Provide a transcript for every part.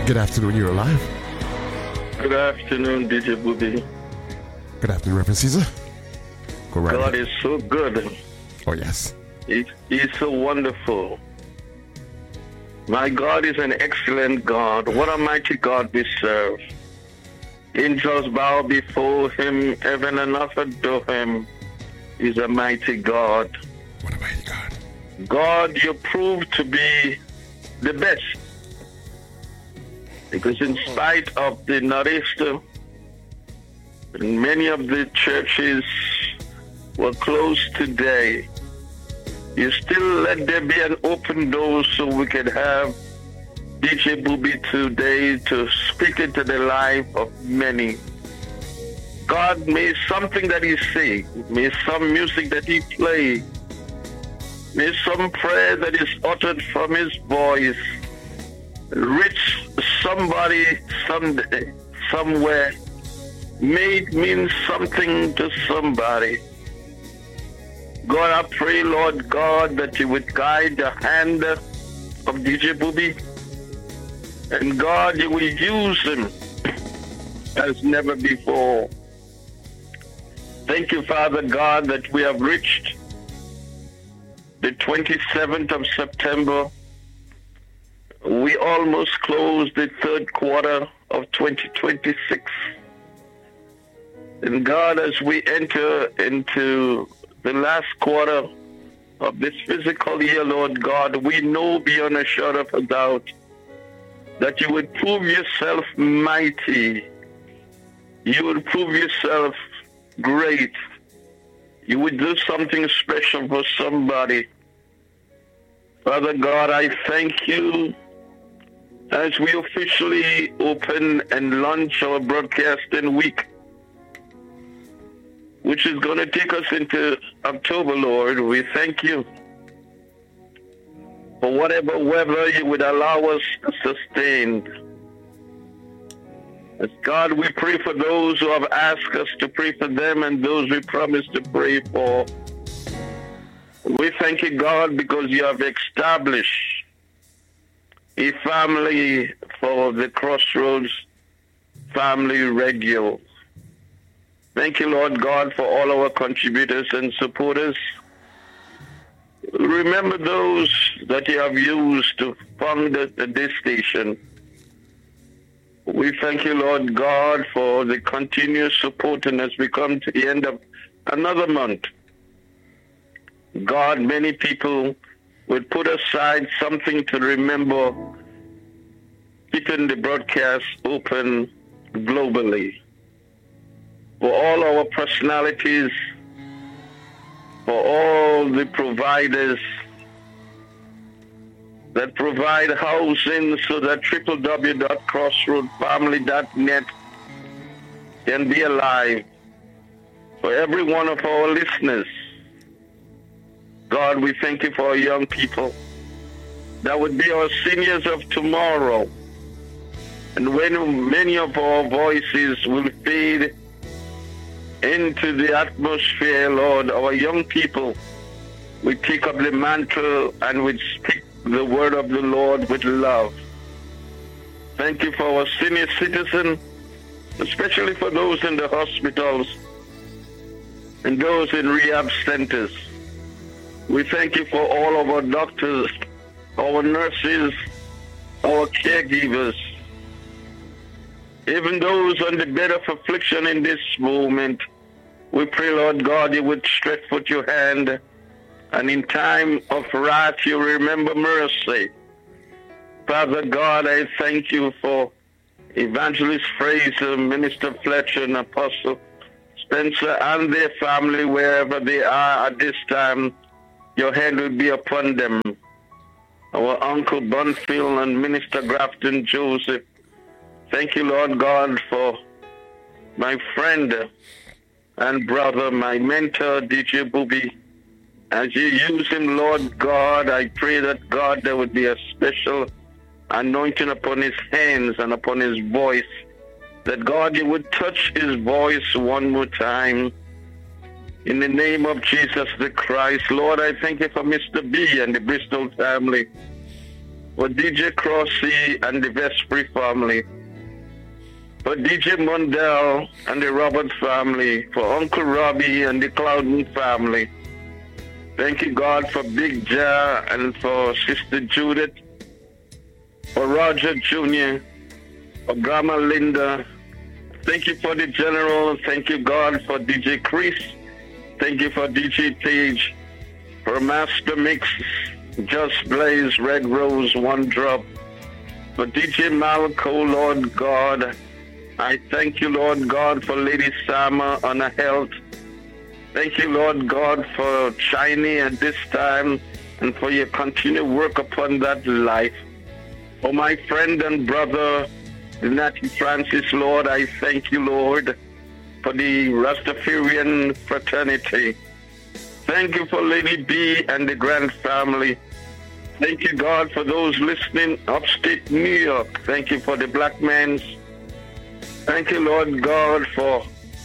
Good afternoon, you're alive. Good afternoon, DJ Booby. Good afternoon, Reverend Caesar. Go right God ahead. is so good. Oh, yes. He's so wonderful. My God is an excellent God. What a mighty God we serve. Angels bow before him, heaven and earth adore him. He's a mighty God. What a mighty God. God, you prove to be the best. Because in spite of the nor'easter, many of the churches were closed today. You still let there be an open door so we could have DJ Booby today to speak into the life of many. God, may something that he say, may some music that he play, may some prayer that is uttered from his voice reach somebody someday, somewhere. May it mean something to somebody. God, I pray, Lord God, that you would guide the hand of DJ Booby. And God, you will use him as never before. Thank you, Father God, that we have reached the 27th of September. We almost closed the third quarter of 2026. And God, as we enter into the last quarter of this physical year, Lord God, we know beyond a shadow of a doubt that you would prove yourself mighty. You would prove yourself great. You would do something special for somebody. Father God, I thank you as we officially open and launch our broadcasting week, which is going to take us into October, Lord. We thank you for whatever weather you would allow us to sustain. As God, we pray for those who have asked us to pray for them and those we promised to pray for. We thank you, God, because you have established a family for the Crossroads Family Radio. Thank you, Lord God, for all our contributors and supporters. Remember those that you have used to fund this station. We thank you, Lord God, for the continuous support, and as we come to the end of another month, God, many people would put aside something to remember keeping the broadcast open globally. For all our personalities, for all the providers that provide housing so that www.crossroadfamily.net can be alive. For every one of our listeners, God, we thank you for our young people. That would be our seniors of tomorrow. And when many of our voices will fade into the atmosphere, Lord, our young people will take up the mantle and will speak the word of the Lord with love. Thank you for our senior citizens, especially for those in the hospitals and those in rehab centers. We thank you for all of our doctors, our nurses, our caregivers, even those on the bed of affliction in this moment. We pray, Lord God, you would stretch forth your hand, and in time of wrath you remember mercy. Father God, I thank you for Evangelist Fraser, Minister Fletcher, and Apostle Spencer and their family, wherever they are at this time. Your hand will be upon them. Our Uncle Bunfield and Minister Grafton Joseph. Thank you, Lord God, for my friend and brother, my mentor, DJ Booby. As you use him, Lord God, I pray that, God, there would be a special anointing upon his hands and upon his voice. That, God, you would touch his voice one more time. In the name of Jesus the Christ, Lord, I thank you for Mr. B and the Bristol family. for DJ Crossy and the Vespri family, for DJ Mundell and the Robert family, for Uncle Robbie and the Clouden family. Thank you, God, for Big Ja and for Sister Judith, for Roger Jr., for Grandma Linda. Thank you for the General. Thank you, God, for DJ Chris. Thank you for DJ Page, for Master Mix, Just Blaze, Red Rose, One Drop, for DJ Malco, Lord God. I thank you, Lord God, for Lady Sama on her health. Thank you, Lord God, for Shiny at this time and for your continued work upon that life. For my friend and brother, Natty Francis, Lord, I thank you, Lord, for the Rastafarian fraternity. Thank you for Lady B and the Grant family. Thank you, God, for those listening upstate New York. Thank you for the Black Mans. Thank you, Lord God, for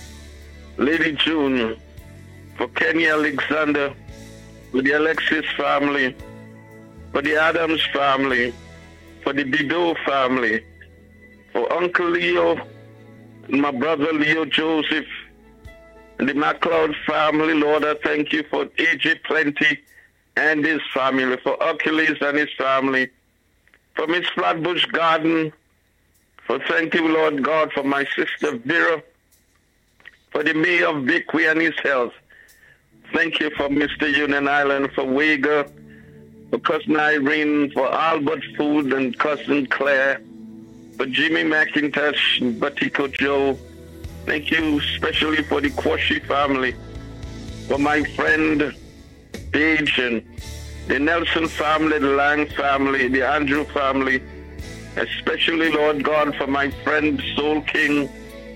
Lady June, for Kenny Alexander, for the Alexis family, for the Adams family, for the Bido family, for Uncle Leo, and my brother Leo Joseph, and the MacLeod family. Lord, I thank you for AJ Plenty and his family, for Achilles and his family, for Miss Flatbush Garden, for thank you, Lord God, for my sister Vera, for the mayor of Bickway and his health. Thank you for Mr. Union Island, for Wega, for Cousin Irene, for Albert Food and Cousin Claire, for Jimmy McIntosh and Batiko Joe. Thank you especially for the Kwashi family, for my friend Paige and the Nelson family, the Lang family, the Andrew family, especially, Lord God, for my friend Soul King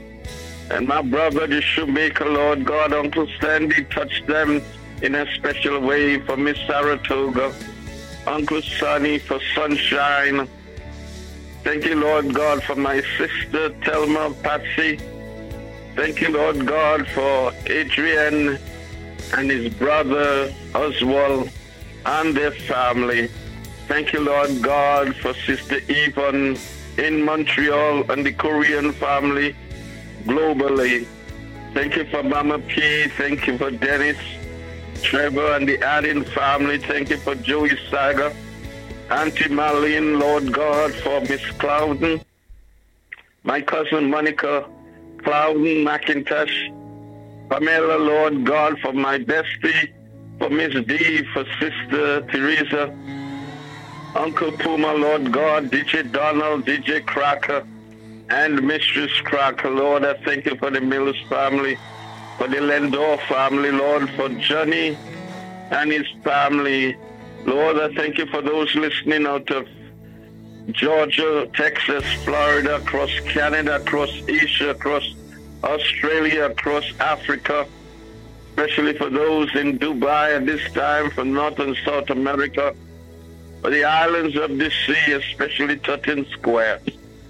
and my brother, the Shoemaker, Lord God. Uncle Sandy touched them in a special way, for Miss Saratoga, Uncle Sonny, for Sunshine. Thank you, Lord God, for my sister Thelma Patsy. Thank you, Lord God, for Adrian and his brother Oswald and their family. Thank you, Lord God, for Sister Yvonne in Montreal and the Korean family globally. Thank you for Mama P. Thank you for Dennis, Trevor, and the Adin family. Thank you for Joey Saga, Auntie Marlene, Lord God, for Miss Clouden, my cousin Monica Clouden McIntosh, Pamela, Lord God, for my bestie, for Miss D, for Sister Teresa, Uncle Puma, Lord God, DJ Donald, DJ Cracker, and Mistress Cracker. Lord, I thank you for the Mills family, for the Lendor family, Lord, for Johnny and his family. Lord, I thank you for those listening out of Georgia, Texas, Florida, across Canada, across Asia, across Australia, across Africa, especially for those in Dubai at this time, for North and South America, for the islands of the sea, especially Totten Square.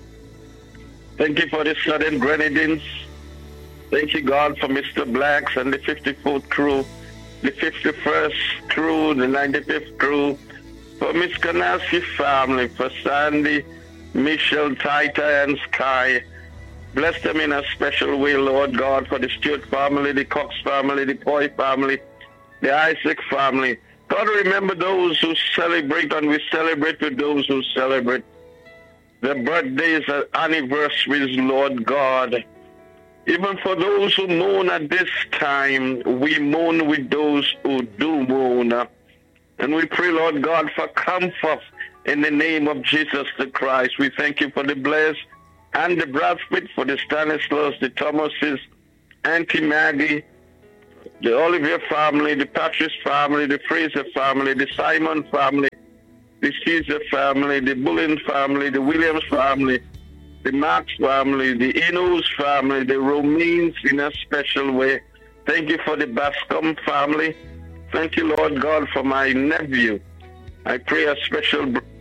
Thank you for the Southern Grenadines. Thank you, God, for Mr. Blacks and the 54th crew, the 51st crew, the 95th crew, for Miss Kanaski family, for Sandy, Michelle, Taita, and Sky. Bless them in a special way, Lord God, for the Stewart family, the Cox family, the Poy family, the Isaac family. God, remember those who celebrate, and we celebrate with those who celebrate their birthdays and anniversaries, Lord God. Even for those who mourn at this time, we mourn with those who do mourn. And we pray, Lord God, for comfort in the name of Jesus the Christ. We thank you for the Blaise and the Bradford, for the Stanislaus, the Thomases, Auntie Maggie, the Olivier family, the Patrice family, the Fraser family, the Simon family, the Caesar family, the Bullen family, the Williams family, the Marx family, the Inos family, the Romaines in a special way. Thank you for the Bascom family. Thank you, Lord God, for my nephew. I pray a special